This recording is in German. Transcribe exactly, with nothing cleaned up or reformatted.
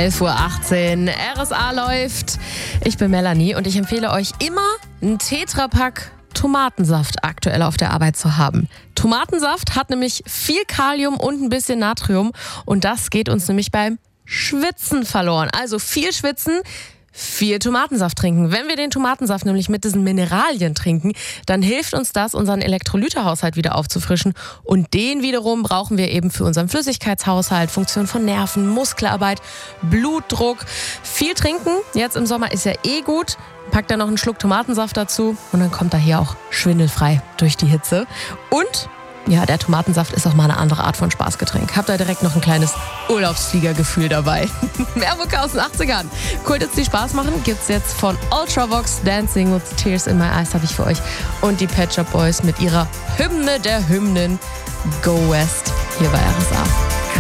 elf Uhr achtzehn, R S A läuft. Ich bin Melanie und ich empfehle euch immer, einen Tetrapack Tomatensaft aktuell auf der Arbeit zu haben. Tomatensaft hat nämlich viel Kalium und ein bisschen Natrium und das geht uns nämlich beim Schwitzen verloren. Also viel schwitzen, viel Tomatensaft trinken. Wenn wir den Tomatensaft nämlich mit diesen Mineralien trinken, dann hilft uns das, unseren Elektrolytehaushalt wieder aufzufrischen. Und den wiederum brauchen wir eben für unseren Flüssigkeitshaushalt, Funktion von Nerven, Muskelarbeit, Blutdruck. Viel trinken, jetzt im Sommer ist ja eh gut. Packt da noch einen Schluck Tomatensaft dazu und dann kommt er hier auch schwindelfrei durch die Hitze. Und ja, der Tomatensaft ist auch mal eine andere Art von Spaßgetränk. Habt da direkt noch ein kleines Urlaubsfliegergefühl dabei. Mehr Mucke aus den achtzigern. Kultits, die Spaß machen, gibt's jetzt von Ultravox. Dancing with Tears in My Eyes habe ich für euch. Und die Pet Shop Boys mit ihrer Hymne der Hymnen Go West hier bei R S A.